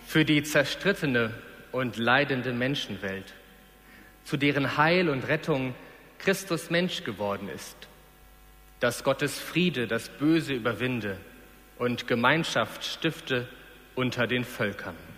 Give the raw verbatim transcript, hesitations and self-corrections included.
für die zerstrittene und leidende Menschenwelt, zu deren Heil und Rettung Christus Mensch geworden ist, dass Gottes Friede das Böse überwinde und Gemeinschaft stifte unter den Völkern.